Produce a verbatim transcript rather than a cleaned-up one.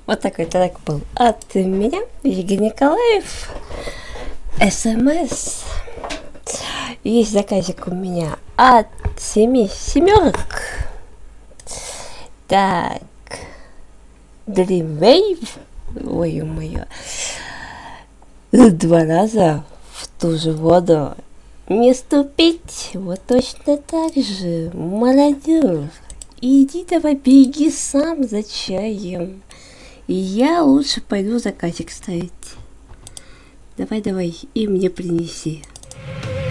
Вот такой трек был от меня, Евгений Николаев. СМС. Есть заказик у меня от семи семерок. Так. Dream Wave. Ой, моё. Два раза в ту же воду не ступить. Вот точно так же, молодежь. Иди давай, беги сам за чаем. И я лучше пойду заказик ставить. Давай, давай, и мне принеси.